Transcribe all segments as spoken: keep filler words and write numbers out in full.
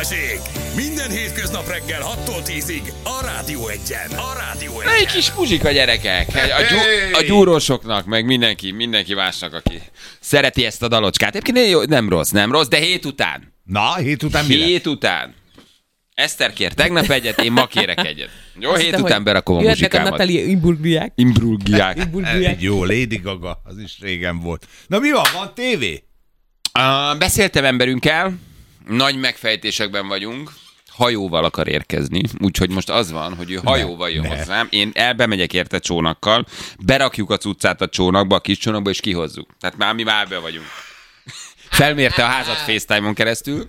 Balázsék! Minden hétköznap reggel hattól tízig a Rádió Egyen. A Rádió Egyen. Egy kis muzsika, gyerekek. A, gyú, a gyúrósoknak, meg mindenki, mindenki másnak, aki szereti ezt a dalocskát. Egyébként nem rossz, nem rossz, de hét után. Na, hét után mi Hét lett? után. Eszter kér tegnap egyet, én ma kérek egyet. Jó, azt hét után berakom a muzsikámat. Jöhetnek a Natalie Imburgiák. Imburgiák. Imburgiák. Jó, Lady Gaga, az is régen volt. Na mi van, van tévé? Uh, beszéltem emberünkkel, nagy megfejtésekben vagyunk, hajóval akar érkezni, úgyhogy most az van, hogy ő hajóval jön ne. hozzám, én elbemegyek érte csónakkal, berakjuk a cuccát a csónakba, a kis csónakba, és kihozzuk. Tehát már mi már be vagyunk. Felmérte a házat FaceTime-on keresztül,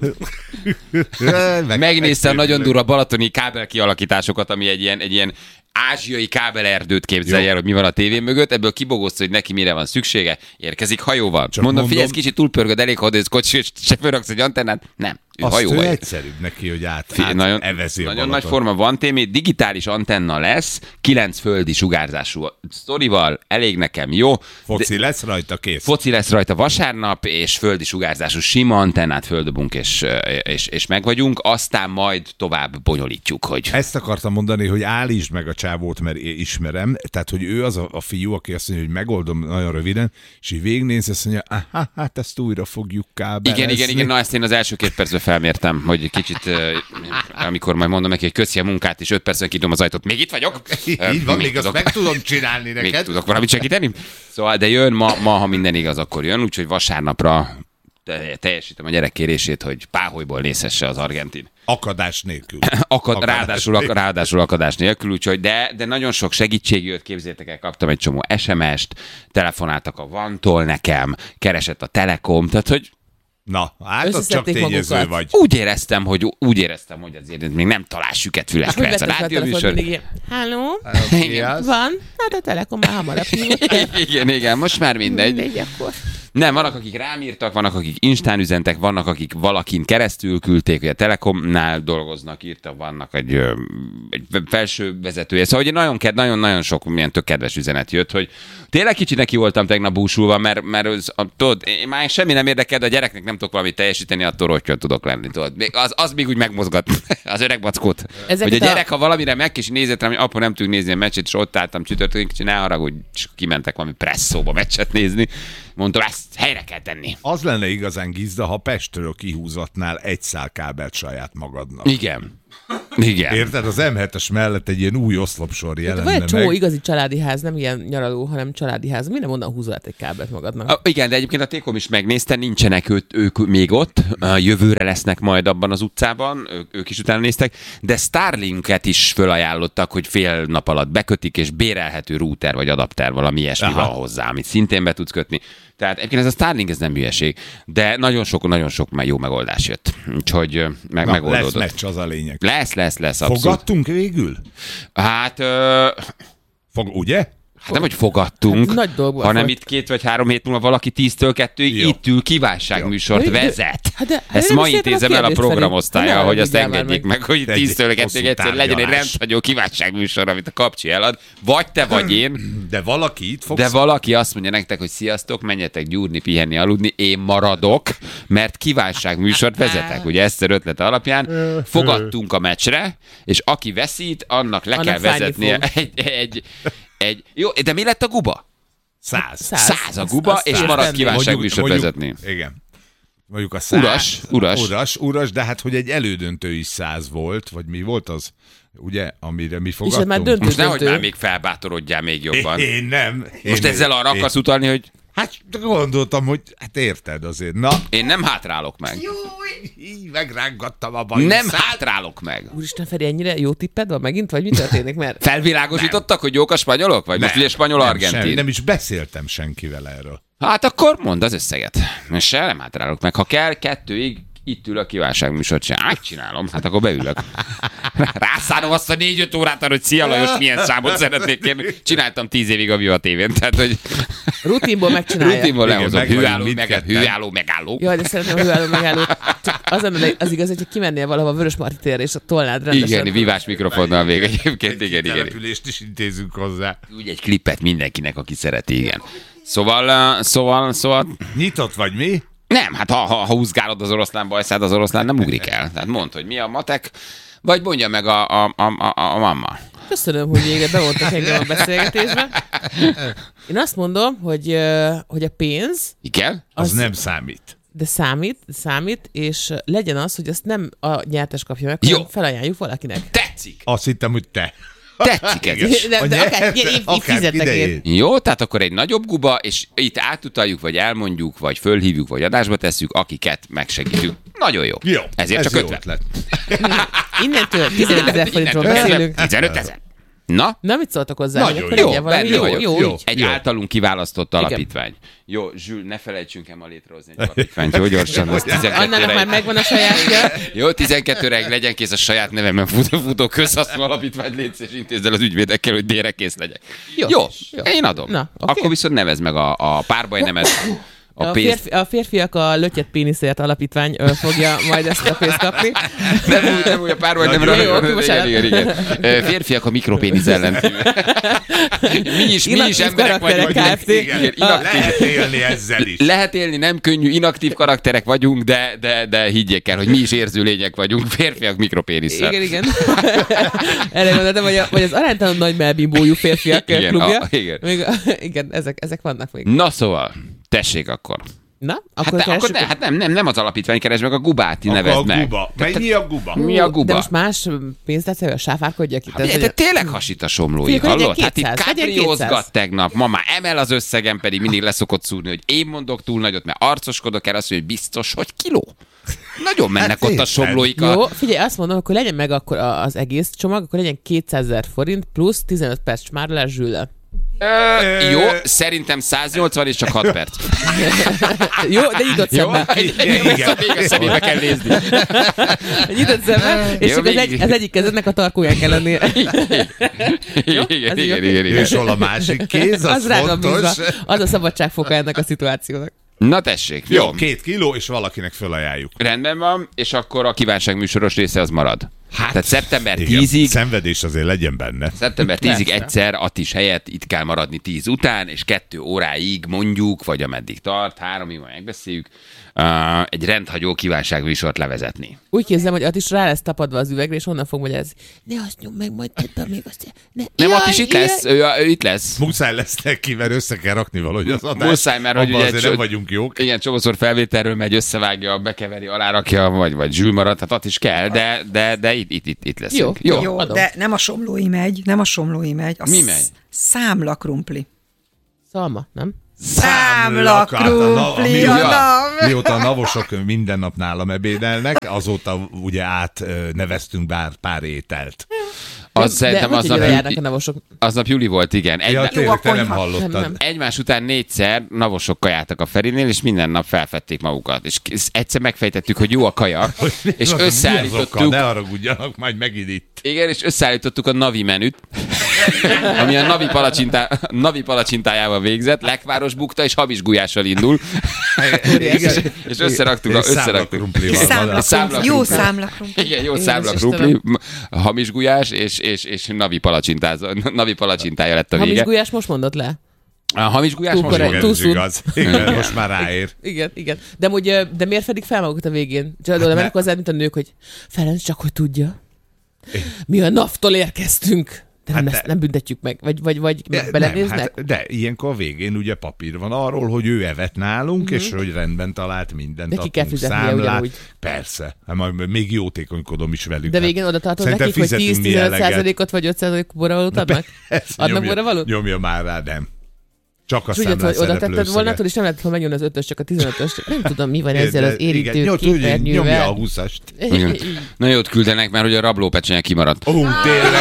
megnézte a nagyon durva balatoni kábel kialakításokat, ami egy ilyen, egy ilyen ázsiai kábelerdőt képzelje el, hogy mi van a tévé mögött, ebből kibogozta, hogy neki mire van szüksége, érkezik hajóval. Csak mondom, mondom, figyelj, ez kicsit túlpörgöd, elég, ha odész kocsi, és se fölraksz egy antennát. Nem, ő azt hajóval. ő egyszerűbb neki, hogy át, Figyelj, át nagyon, evezi a nagyon Balaton. nagy forma van témé, digitális antenna lesz, kilenc földi sugárzású sztorival, elég nekem, jó. Foci lesz rajta, kész. Foci lesz rajta vasárnap, és földi sugárzású sima antennát földobunk, és, és, és megvagyunk, aztán majd tovább bonyolítjuk, hogy... Ezt akartam mondani, hogy állítsd meg a csávót, mert én ismerem, tehát, hogy ő az a, a fiú, aki azt mondja, hogy megoldom nagyon röviden, és így végignéz, azt mondja, aha, hát ezt újra fogjuk kábelezni. Igen, igen, igen, na ezt én az első két percben felmértem, hogy kicsit, amikor majd mondom neki, hogy köszi a munkát, és öt percen kidom az ajtót, még itt vagyok? Így van, még azt meg tudom csinálni neked. Még tudok valamit segíteni? Szóval, de jön, ma, ma, ha minden igaz, akkor jön, úgyhogy vasárnapra teljesítem a gyerek kérését, hogy páholyból nézhesse az argentin. Akadás nélkül. Akad, Akadás ráadásul, nélkül. ráadásul akadás nélkül, úgyhogy de, de nagyon sok segítség jött, képzétek el, kaptam egy csomó es em est, telefonáltak a Vantól nekem, keresett a Telekom, tehát hogy Na, hát az csak tényező magukat. vagy. úgy éreztem, hogy úgy éreztem, hogy azért még nem talál süket Hogy fülekre ez a vettek fel a telefon rádióműsor. mindig ilyen, halló? Igen. Van? Hát a Telekom már hamarabb hívott. Igen, igen, most már mindegy. Mindegy akkor. Nem, vannak, akik rám írtak, vannak, akik instán üzentek, vannak, akik valakin keresztül küldték, hogy a Telekomnál dolgoznak, írtak, vannak egy, ö, egy felső vezetője. Szóval hogy nagyon-nagyon sok milyen tök kedves üzenet jött, hogy tényleg kicsit neki voltam tegnap búsulva, mert, mert az, a, tudod, én már semmi nem érdekel, de a gyereknek nem tudok valamit teljesíteni, attól rottyan tudok lenni. Tudod. Még Az, az még úgy megmozgat az öreg mackót. Ezeket Hogy a gyerek, a- ha valamire meg és nézett rám, hogy apa nem tudjuk nézni a meccset, és ott álltam csütörtökön, kicsit ne haragudj, és kimentek valami presszóba meccset nézni. Mondtam, ezt helyre kell tenni. Az lenne igazán gizda, ha Pestről kihúzatnál egy szál kábelt saját magadnak. Igen. Igen. Érted? Az em hetes mellett egy ilyen új oszlopsor jelenne Van egy csomó meg. igazi családi ház, nem ilyen nyaraló, hanem családi ház. Minden onnan húzol át egy kábelt magadnak. A, igen, de egyébként a Tékom is megnézte, nincsenek őt, ők még ott, a jövőre lesznek majd abban az utcában, ők, ők is utána néztek, de Starlinket is fölajánlottak, hogy fél nap alatt bekötik, és bérelhető router vagy adapter, valami ilyesmi Aha. van hozzá, amit szintén be tudsz kötni. Tehát egyébként ez a Starlink, ez nem hülyeség, de nagyon sok, nagyon sok már jó megoldás jött. Úgyhogy ö, meg, Na, megoldódott. lesz meccs, az a lényeg. Lesz, lesz, lesz, abszolút. Fogadtunk végül? Hát... Ö, Fog, ugye? Hát nem, hogy fogadtunk, Hát nagy dolgban hanem volt. itt két vagy három hét múlva valaki tíztől kettőig Jó. itt ül, kívánságműsort Jó. De- vezet. Hát de- Ezt én ma nem is értem intézem a el a kérdést, programosztálya, Feri. hogy azt Ne haragudjál engedjék már meg, hogy Egy tíztől kettőig hosszú egyszer legyen egy tárgyalás. rendhagyó kívánságműsor, amit a Kapcsi elad. Vagy te, vagy én. De valaki itt fogsz... De valaki azt mondja nektek, hogy sziasztok, menjetek gyúrni, pihenni, aludni, én maradok, mert kívánságműsort vezetek. Ugye Eszter ötlete alapján fogadtunk a meccsre, és aki veszít, annak le Annak kell fájni vezetnie fog. egy, egy, egy... Jó, de mi lett a guba? Száz. Száz. Száz a guba, Azt- és azt marad nem- kívánságműsort vezetni. Igen. Mondjuk a száz. Uras, uras. Uras, uras, de hát, hogy egy elődöntő is száz volt, vagy mi volt az? Ugye, amire mi És fogadtunk? ez már döntő. Most nehogy döntő. már még felbátorodjál még jobban. Én nem. Én Most ezzel arra én, akarsz utalni, hogy Hát gondoltam, hogy hát érted azért. Na, én nem hátrálok meg. így megrángattam a bajt. Nem hátrálok meg. Úristen, Feri, ennyire jó tipped van megint, vagy mi történik? Mert Felvilágosítottak, hogy jók a spanyolok? Vagy most ugye nem, spanyol-argentin? sem, nem is beszéltem senkivel erről. Hát akkor mondd az összeget. És se nem hátrálok meg. Ha kell, kettőig itt ül a kívánságműsort sem. Megcsinálom, hát akkor beülök. Rászánom azt a négy-öt órát arra, hogy szia Lajos, milyen számot szeretnék kérni. Csináltam tíz évig a Viva tévén, tehát hogy rutinból megcsinálja. rutinból Igen, lehozom. meg vagyunk Hűálló, meg, mindketten. hűálló, megálló. Jaj, de szeretném a hőálló megálló. Csak az, lenne, az igaz, hogy kimennél valahova a Vörösmarty térre, és a tolnád rendesen. Igen, vívás mikrofonnal még egyébként, igen, igen. Települést is intézünk hozzá. Úgy egy klippet mindenkinek, aki szereti, igen. Szóval, uh, szóval, szóval, Nyitott vagy mi? Nem, hát ha, ha, ha húzgálod az oroszlán bajszát, az oroszlán nem ugrik el. Tehát mondd, hogy mi a matek, vagy mondja meg a, a, a, a, a mamma. Köszönöm, hogy végre bevontak engem a beszélgetésbe. Én azt mondom, hogy, hogy a pénz... Igen? Az, Az- az nem számít. De számít, számít, és legyen az, hogy azt nem a nyertes kapja meg, Jó. hanem felajánljuk valakinek. Tetszik. Azt hittem, hogy te. Tetszik ez is. De, A de akár, nyertes, így, így akár fizetnek idején. én. Jó, tehát akkor egy nagyobb guba, és itt átutaljuk, vagy elmondjuk, vagy fölhívjuk, vagy adásba tesszük, akiket megsegítjük. Nagyon jó. Jó, Ezért ez csak jó ötven. ötlet. Innentől tizenegy forintról Innentől beszélünk. tizenöt ezer. Na, Na, mit szóltak hozzá? Nagyon hogy akkor jó, legyen valami benne jó, vagyok. jó, Jó. így. egy Jó. általunk kiválasztott alapítvány. Jó, Zsül, ne felejtsünk el ma létrehozni egy alapítványt. Jó, gyorsan, az Annának már tizenkettőre. megvan a sajátja. Jó, tizenkettőre legyen kész a saját nevemben futó, futó közhasznú alapítvány, létsz és intézd el az ügyvédekkel, hogy délre kész legyek. Jó. Jó, Jó. én adom. Na, oké. Akkor viszont nevezd meg a, a párbaj nemet, a A, pénzt. férfi, a férfiak a lötyet péniszért alapítvány ö, fogja majd ezt a pénzt kapni. Nem úgy, nem úgy a párbaj nem Nagyon jó, rá- oké, igen, bocsánat. igen, igen. Ö, Férfiak a mikropénisz ellen. Mi is, mi is Inaktív emberek vagyunk. karakterek Kft. Igen, inaktív. Lehet élni ezzel is. Lehet élni, nem könnyű, inaktív karakterek vagyunk, de, de, de higgyék el, hogy mi is érző lények vagyunk, férfiak mikropénisszel. Igen, igen. Erre gondoltam, hogy, a, hogy az aránytalan nagy melbimbójú férfiak Igen, klubja. a- igen. Még a, igen, ezek, ezek vannak még. Na szóval, tessék akkor. Na, Hát, akkor de, akkor keressük. ne, hát nem, nem, nem az alapítvány, keresd meg a gubát, Akkor nevezd a meg. guba. Mennyi a guba? Mi a guba? De most más pénzt tetsz, hogy a sáfárkodjak itt. Hát, de tényleg hasít a somlói, Figyelj, akkor hallod? legyen Hát itt kétszáz, legyen kápriózgat kétszáz. tegnap, ma már emel az összegen, pedig mindig leszokott szúrni, hogy én mondok túl nagyot, mert arcoskodok el, azt mondja, hogy biztos, hogy kiló. Nagyon mennek Hát ott a érted. somlóik. Jó, A... figyelj, azt mondom, akkor legyen meg akkor a- az egész csomag, akkor legyen kétszázezer forint plusz tizenöt perc smárolás Zsülle. Ö, jó, szerintem száznyolcvan és csak hat perc. Jó, de nyitott Jó? szemmel. Igen. Még a szemébe kell nézni. Nyitott szemmel, és Jó, csak az, még- egy, az egyik kezednek a tarkóján kell lennie. Igen, Ez igen, jó. igen, igen, igen. És hol a másik kéz, az, Az rá van fontos. bízva. Az a szabadságfoka ennek a szituációnak. Na tessék, Jó, jó. két kiló, és valakinek fölajánljuk. Rendben van, és akkor a kívánság műsoros része az marad. Hát, Tehát szeptember Igen, tízig, szenvedés azért legyen benne. szeptember tízig Persze. egyszer Attis helyett itt kell maradni tíz után, és kettő óráig mondjuk, vagy ameddig tart, háromig majd megbeszéljük, uh, egy rendhagyó kívánságműsort levezetni. Úgy képzelem, hogy Attis rá lesz tapadva az üvegre, és onnan fog magyarázni. Ne azt nyom meg, majd ebben még azt. Ne. Nem, Jaj, Attis itt jaj. lesz, ő, ő itt lesz. Muszáj lesz neki, mert össze kell rakni valahogy az adást. Muszáj, mert hogy Abban ugye azért csod- nem vagyunk jók. Igen, csomószor felvételről megy, összevágja, bekeveri, alárakja, vagy, vagy Zsül marad, hát ott is kell, de, de, de itt, itt, itt, itt leszünk. Jó, Jó. Jó, adom. de nem a somlói megy, nem a somlói megy. A Mi sz- megy? Számla krumpli. Szalma, nem? Számla Hát a na- krumpli, mióta- a nav- Mióta a navosok minden nap nálam ebédelnek, azóta ugye átneveztünk bár pár ételt. Az de szerintem hogy, aznap, hogy járnak a navosok? aznap Juli volt, igen. Egy, Ja, tényleg, te akkor nem ha- hallottad. nem, nem. egymás után négyszer navosok kajáltak a Ferinél, és minden nap felfedték magukat. És k- egyszer megfejtettük, hogy jó a kaja, és Mi azokkal? összeállítottuk, Ne haragudjanak, majd megint itt. igen, és összeállítottuk a Navi menüt, ami a Navi, palacsintá, Navi palacsintájával végzett, lekváros bukta és habis gulyással indul, és, és összeraktuk, a, És számla összeraktuk. krumpli van. Számla Számla krumpli. Jó krumpli. számla krumpli. Igen, jó Igen, számla és krumpli, m- hamis gulyás, és, és, és Navi palacsintázó. Navi palacsintája lett a Hamis vége. gulyás most mondott le. A hamis gulyás Túl most korai. van. Igen, Túl ez soon. igaz. Igen, most már ráér. Igen, igen. De, amúgy, ö, de miért fedik fel magukat a végén? Csak oda mennek hozzá, mint a nők, hogy Ferenc, csak hogy tudja. Mi a naftól érkeztünk. De nem, Hát ezt de- nem büntetjük meg. Vagy, vagy, vagy Nem, belenéznek? hát, de ilyenkor a végén ugye papír van arról, hogy ő evett nálunk, és hogy rendben talált mindent. De ki kell adtunk fizetnie számlát. ugyanúgy. Persze. Hát majd még jótékonykodom is velük. De Hát végén oda tartod szerintem nekik, hogy fizetünk mi tíz-tizenöt eleget. százalékot vagy öt százalék boravalót adnak? Ezt Adnak nyomja- boravalót? Nyomja már rá, nem. Csak a És úgy, számlán hogy oda tetted szereplő volna, összeget. és nem lehet, hogy megnyomni az ötös, csak a tizenötös. Nem tudom, mi van ezzel De- az érintő igen, nyom- tudj, Nyomja a képernyővel. húszast. Igen. Na jót küldenek, mert hogy a rablópecsenye kimaradt. Ó, tényleg.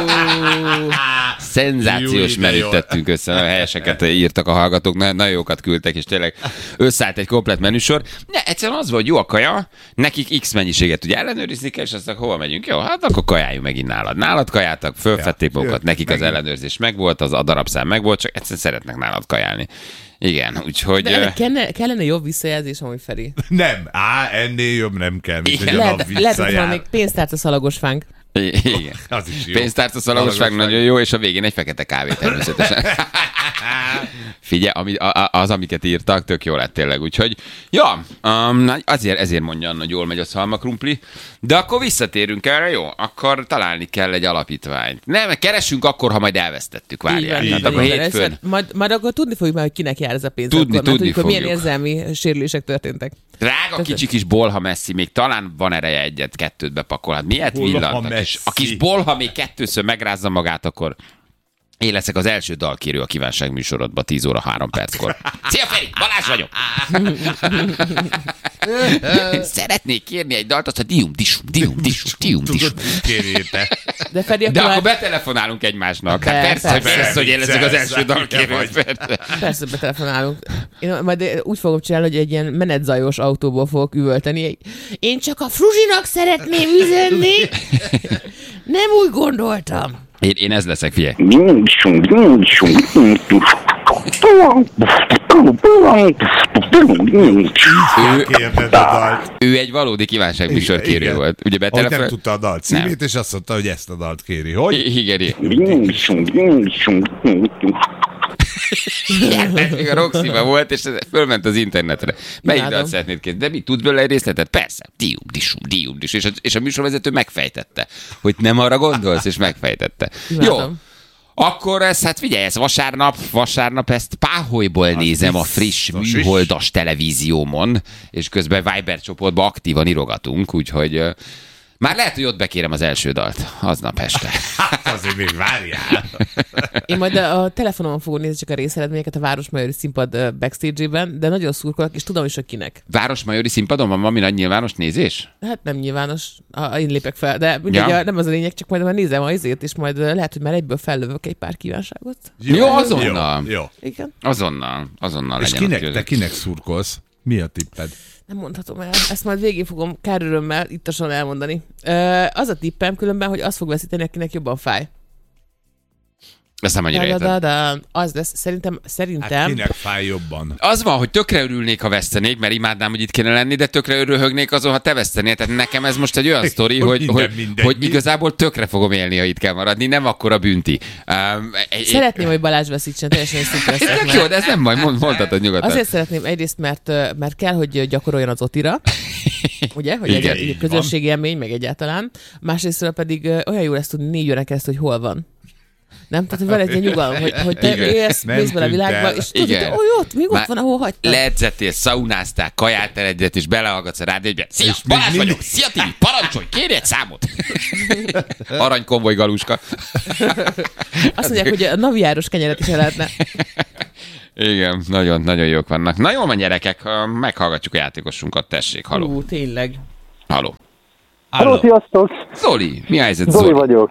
Szenzációs Jó, de menüt jó. tettünk össze, nagyon helyeseket írtak a hallgatók, nagyon, nagyon jókat küldtek, és tényleg összeállt egy komplet menüsor. Ne, egyszerűen az volt, hogy jó a kaja, nekik X mennyiséget ugye ellenőrizni kell, és aztán hova megyünk? Jó, hát akkor kajáljunk megint nálad. Nálad kajáltak, fölfedték Ja, magukat, jö, nekik az megint. ellenőrzés megvolt, az a darabszám megvolt, csak egyszerűen szeretnek nálad kajálni. Igen, úgyhogy... De ennek kellene, kellene jobb visszajelzés, amúgy Feri. Nem, á, ennél jobb nem kell, mint Igen. hogy a nap Lehet, lehet, hogy van visszajár. még pénztárca szalagos fánk. Igen. Az is jó. Pénztárca szalagosság Szalagosság. nagyon jó, és a végén egy fekete kávé természetesen. Figyelj, ami, a, az, amiket írtak, tök jó lett tényleg. Úgyhogy, ja, um, azért, ezért mondja Anna, hogy jól megy a szalmakrumpli. De akkor visszatérünk erre, jó? Akkor találni kell egy alapítványt. Nem, keresünk akkor, ha majd elvesztettük, várjál. Így van, Hát akkor így van. hétfőn. Majd, majd akkor tudni fogjuk már, hogy kinek jár ez a pénz. Tudni, akkor, tudni mert tudjuk, hogy milyen fogjuk. érzelmi sérülések történtek. Drága kicsi kis bolha messzi, még talán van ereje egyet, kettőt bepakol. Hát miért Bolha villant? A kis, messzi. a kis bolha még kettőször megrázza magát, akkor én leszek az első dalkérő a kívánság műsorodba tíz óra három perckor. Szia Feri, Balázs vagyok! Szeretnék kérni egy dalt, azt a dium, disum, dium, disum, dium, disum. Kérjéte. De Feri, De akkor akkor már... betelefonálunk egymásnak. De, Hát persze, persze. persze, persze, hogy én leszek az első Viccelsz, dalkérő. vagy. Persze. Persze betelefonálunk. Én majd úgy fogom csinálni, hogy egy ilyen menetzajos autóból fogok üvölteni. Én csak a Fruzsinak szeretném üzenni. Nem úgy gondoltam. Én, én ez leszek, figyelj. Ő, Kérted a dalt. ő egy valódi kívánságműsorkérő Igen. volt. Ugye Hogy betelefon... nem tudta a dalt címét, és azt mondta, hogy ezt a dalt kéri. Hogy? Igen, igen. Még a Roxy-ba volt, és ez fölment az internetre. Melyik Imádom. dalt szeretnéd kérni? De mi, tudsz belőle egy részletet? Persze. Dium, disum, dium, disum. És a, és a műsorvezető megfejtette, hogy nem arra gondolsz, és megfejtette. Jó. Imádom. Akkor ez, hát figyelj, ez vasárnap, vasárnap ezt Páholyból nézem a friss biztos is. műholdas televíziómon, és közben Viber csoportban aktívan írogatunk, úgyhogy ö, már lehet, hogy ott bekérem az első dalt, aznap este. Azért még várjál. Én majd a, a telefonomon fogom nézni csak a részeredményeket a Városmajori színpad ö, backstage-ben, de nagyon szurkolok, és tudom is, hogy kinek. Városmajori színpadon van valami nagy nyilvános nézés? Hát nem nyilvános, ha én lépek fel, de mindegy, Ja. ja. nem az a lényeg, csak majd már nézem a izét, és majd ö, lehet, hogy már egyből fellövök egy pár kívánságot. Jó, azonnal. Jó, jó. Igen. Azonnal, azonnal És legyen. kinek, te kinek szurkolsz? Mi a tipped? Nem mondhatom el. Ezt majd végén fogom kár örömmel ittasan elmondani. Ö, az a tippem különben, hogy az fog veszíteni, akinek jobban fáj. Ezt nem annyira Da, da, értem. da, da. Az lesz. Szerintem, szerintem... Hát kinek fáj jobban? Az van, hogy tökre örülnék, ha vesztenék, mert imádnám, hogy itt kéne lenni, de tökre örülhögnék azon, ha te vesztenél. Tehát nekem ez most egy olyan sztori, Hogy hogy, minden hogy, mindegy, hogy mi? igazából tökre fogom élni, ha itt kell maradni, nem akkora bünti. Um, egy, Szeretném, hogy Balázs veszítsen, teljesen szinte leszek. Tök jó, de ez nem baj, mond, mondhatod nyugodtan. Azért szeretném egyrészt, mert, ö, mert kell, hogy gyakoroljon az otira, ugye, hogy Igen, egy, így egy közösségi élmény, meg egyáltalán. Másrésztről pedig ö, olyan jó lesz tudni négy óra keresztül, hogy hol van. Nem? Tehát, hogy van egy ilyen nyugalom, hogy, hogy te Igen. élsz, Nem mész bele a tűnt világba, el. és tudod, hogy Igen. te, ó, ott, még ott Már van, ahol hagytad. Ledzettél, szaunáztál, kajáltál egyet, és belehallgatsz a rádióba. Szia, És még Balázs mindig- vagyok, szia Tibi, parancsolj, kérj egy számot. Aranykonvoj galuska. Azt mondják, hogy a naviáros kenyeret is el lehetne. Igen, nagyon, nagyon jók vannak. Na jól van, gyerekek, meghallgatjuk a játékosunkat, tessék, haló. Ú, tényleg. Haló. Halló, sziasztok! Zoli, mi a helyzet, Zoli Zoli? vagyok.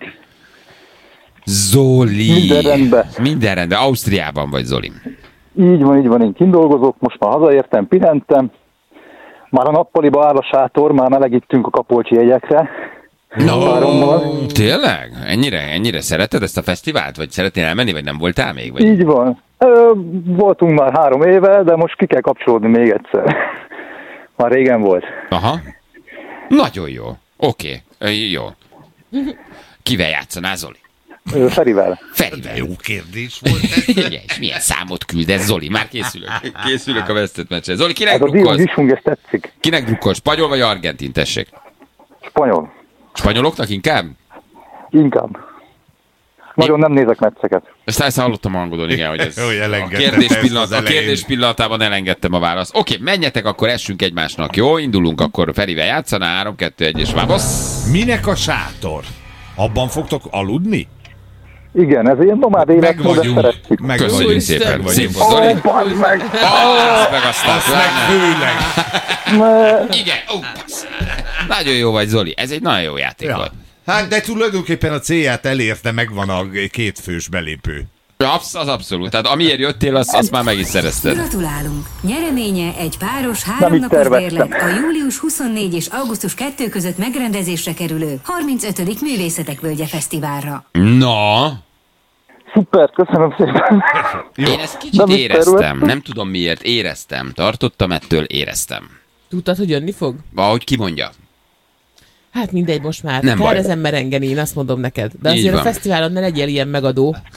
Zoli. Minden rendben. Minden rendben. Ausztriában vagy, Zoli. Így van, így van, én kint dolgozok, most már hazaértem, pihentem. Már a nappaliba áll a sátor, már melegítünk a Kapolcsi jegyekre. No. Tényleg? Ennyire, ennyire szereted ezt a fesztivált? Vagy szeretnél elmenni, vagy nem voltál még? Vagy? Így van. Ö, voltunk már három éve, de most ki kell kapcsolódni még egyszer. Már régen volt. Aha. Nagyon jó. Oké. Okay. Jó. Kivel játszanál, Zoli? Ö, Ferivel. Ferivel. Jó kérdés volt ez. Igen, és milyen számot küldesz, Zoli? Már készülök. Készülök a vesztett meccsre. Zoli, kinek Ez a Dion drukkolsz? Disung, ez tetszik. Kinek drukkol? Spanyol vagy argentin, tessék? Spanyol. Spanyoloknak inkább? Inkább. Nagyon nem nézek mecceket. Ezt, ezt hallottam a hangodon, igen, hogy ez Hogy a elengedted kérdés, ezt pillanat, az a elején. kérdés pillanatában elengedtem a választ. Oké, menjetek, akkor essünk egymásnak, jó? Indulunk akkor Ferivel játszana, három, kettő, egy és vámosz. Minek a sátor? Abban fogtok aludni? Igen, ez ilyen nomád Meg életmód, de vagyunk. szeretjük. Meg Köszönjük vagyunk. szépen. Meg Szép vagyunk. volt, Zoli. Ó, bazd meg! Ah, meg aztán. Azt meg főleg. Ne- Igen, ó, passz. Nagyon jó vagy, Zoli. Ez egy nagyon jó játék Ja. volt. Hát de tulajdonképpen a célját elérte, megvan a kétfős belépő. Absz- az abszolút. Tehát amiért jöttél, azt, azt már meg is szerezted. Gratulálunk! Nyereménye egy páros Nem háromnapos így terveztem. bérlet a július huszonnégy és augusztus kettő között megrendezésre kerülő harmincötödik Művészetek Völgye Fesztiválra. Na, Szuper, köszönöm szépen. én ezt kicsit Nem is éreztem. terveztem. Nem tudom miért. Éreztem. Tartottam ettől, éreztem. Tudtad, hogy jönni fog? Ahogy ki mondja. Hát mindegy, most már. Nem Kár baj. ezen merengeni, én azt mondom neked. De Így azért van. a fesztiválon ne legyél ilyen megadó.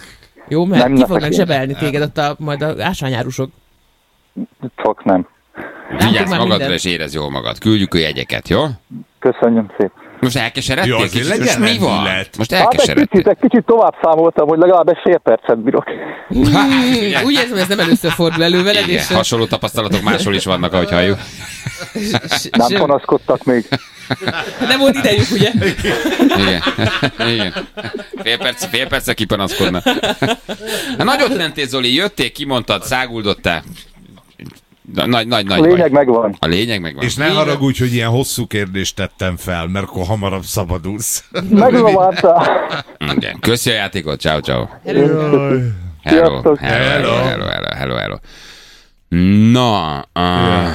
Jó, mert Nem ki fognak nekünk. zsebelni téged ott a, majd a ásványárusok. Csak nem. Vigyázz már magadra, mindent. és érezd jól magad. Küldjük a jegyeket, jó? Köszönöm szépen. Most elkeseredtél? Jó, azért Kicsit? legyen Most mi van? lendület. Most Hát egy elkeseredtél. picit, egy kicsit tovább számoltam, hogy legalább egy fél percet bírok. Hmm, úgy érzem, ez nem először fordul elő veled, Igen, és... hasonló tapasztalatok máshol is vannak, ahogy halljuk. Nem panaszkodtak még. Nem volt idejük, ugye? Igen. Igen. Fél, perc, fél percre kipanaszkodna. Hát nagyot mentél, Zoli, jöttél, kimondtad, száguldottál. Nagy, nagy, nagy A lényeg baj. megvan. A lényeg megvan. És ne haragudj, hogy ilyen hosszú kérdést tettem fel, mert akkor hamarabb szabadulsz. Megzavártál. Igen. Köszi a játékot, ciao, ciao. Sziasztok. Hello, hello, Hello. hello, hello, hello, hello, hello. Na, uh...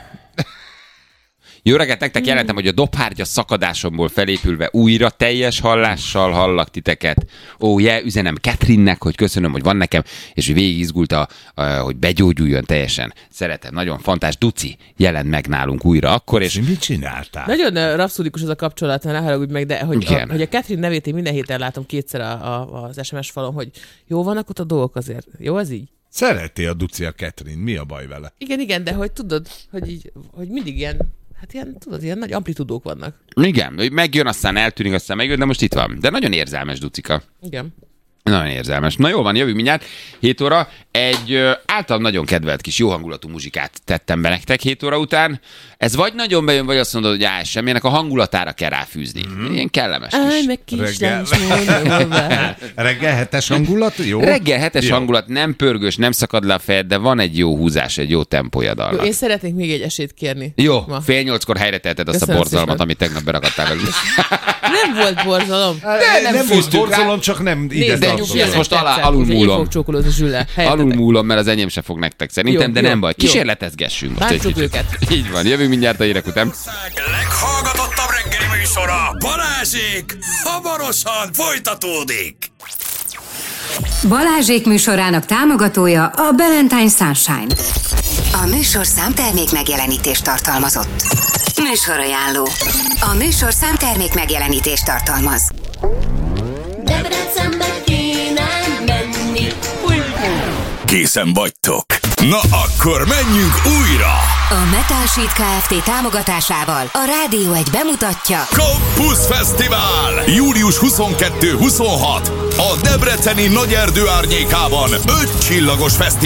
jó reggelt, nektek jelentem, hogy a dobhártya szakadásomból felépülve újra teljes hallással hallak titeket. Ó, je, üzenem Katrinnek, hogy köszönöm, hogy van nekem, és hogy végig izgulta, uh, hogy begyógyuljon teljesen. Szeretem, nagyon fantás. Duci jelent meg nálunk újra akkor, és És mit csináltál? Nagyon uh, rapszódikus az a kapcsolat, ne haragudj meg, de hogy Igen. a, hogy a Catherine nevét én minden héten látom kétszer a, a, az es em es falon, hogy jó vannak ott a dolgok azért. Jó az így? Szereti a Duci a Catherine, mi a baj vele? Igen, igen, de hogy tudod, hogy így, hogy mindig ilyen, hát ilyen, tudod, ilyen nagy amplitudók vannak. igen, hogy megjön, aztán eltűnik, aztán megjön, de most itt van. De nagyon érzelmes Ducika. Igen. Nagyon érzelmes. Na jó van, jövünk mindjárt. hét óra. Egy ö, általam nagyon kedvelt kis jó hangulatú muzsikát tettem be nektek hét óra után. Ez vagy nagyon bejön, vagy azt mondod, hogy áh, semmilyenek a hangulatára kell ráfűzni. Mm. Ilyen kellemes Állj kis. meg Reggel. kislány, mondom hozzá. Reggel hetes hangulat, jó? Reggel hetes Jó. hangulat, nem pörgős, nem szakad le a fejed, de van egy jó húzás, egy jó tempója Jó, dalnak. én szeretnék még egy esélyt kérni. Jó, Ma. fél nyolckor helyre teheted azt Köszönöm a borzalmat, szépen. amit tegnap berakadtál velünk. Nem volt borzalom. De nem, nem volt fűztük borzalom, csak nem ide Nézd, de tartozik. nyugi, ez most alá- tetszett, alul úgyhogy én múlom. fogok csókolózni Zsüllel. Alul múlom, mert az enyém se fog nektek szerintem, Jó, de jó, nem baj. jó. Kísérletezgessünk most egy Bántsuk kicsit. őket. Így van, jövünk mindjárt a hírek után. Ország leghallgatottabb reggeli műsora, Balázsék, hamarosan folytatódik. Balázsék műsorának támogatója a Valentine Sunshine. A műsorszám termék megjelenítést tartalmazott. Műsorajánló. A műsorszám termék megjelenítést tartalmaz. Debrecenbe kéne menni. Készen vagytok? Na akkor menjünk újra! A Metal Sheet Kft. Támogatásával a Rádió egy bemutatja Campus Fesztivál! július huszonkettő huszonhat a Debreceni Nagyerdő árnyékában öt csillagos fesztivál.